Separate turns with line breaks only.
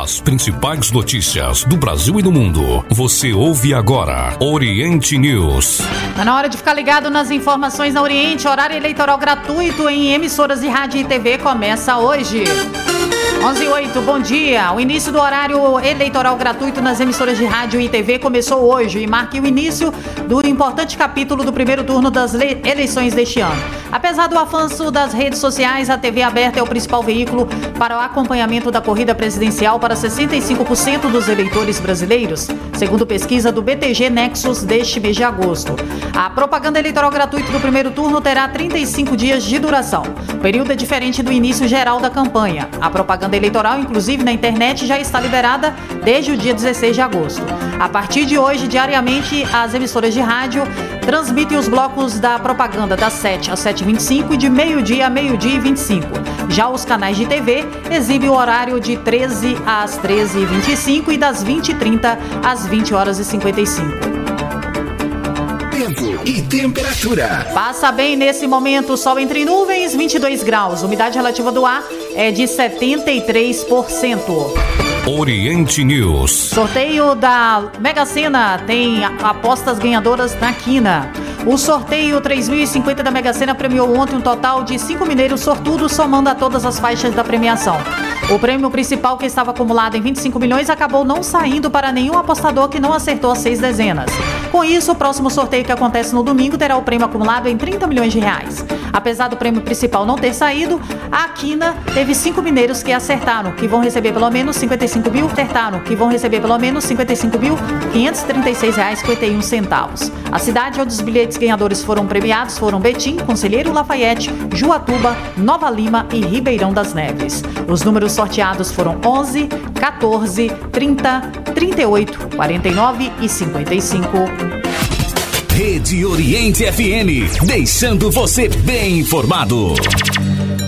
As principais notícias do Brasil e do mundo. Você ouve agora Oriente News.
Tá na hora de ficar ligado nas informações na Oriente. Horário eleitoral gratuito em emissoras de rádio e TV começa hoje. 11h08, bom dia. O início do horário eleitoral gratuito nas emissoras de rádio e TV começou hoje e marca o início do importante capítulo do primeiro turno das eleições deste ano. Apesar do avanço das redes sociais, a TV aberta é o principal veículo para o acompanhamento da corrida presidencial para 65% dos eleitores brasileiros, segundo pesquisa do BTG Nexus deste mês de agosto. A propaganda eleitoral gratuita do primeiro turno terá 35 dias de duração. O período é diferente do início geral da campanha. A propaganda eleitoral, inclusive na internet, já está liberada desde o dia 16 de agosto. A partir de hoje, diariamente, as emissoras de rádio transmitem os blocos da propaganda das 7 às 7h25 e de meio-dia a meio-dia e 25. Já os canais de TV exibem o horário de 13 às 13h25 e das 20h30 às 20h55.
Tempo e temperatura.
Passa bem nesse momento, sol entre nuvens, 22 graus. Umidade relativa do ar é de 73%.
Oriente News.
Sorteio da Mega Sena tem apostas ganhadoras na quina. O sorteio 3.050 da Mega Sena premiou ontem um total de 5 mineiros sortudos, somando a todas as faixas da premiação. O prêmio principal, que estava acumulado em 25 milhões, acabou não saindo para nenhum apostador que não acertou as 6 dezenas. Com isso, o próximo sorteio, que acontece no domingo, terá o prêmio acumulado em 30 milhões de reais. Apesar do prêmio principal não ter saído, a quina teve 5 mineiros que acertaram, que vão receber pelo menos 55 mil, acertaram, que vão receber pelo menos 55.536,51 reais. A cidade onde os bilhetes ganhadores foram premiados foram Betim, Conselheiro Lafayette, Juatuba, Nova Lima e Ribeirão das Neves. Os números sorteados foram 11, 14, 30, 38, 49 e 55.
Rede Oriente FM, deixando você bem informado.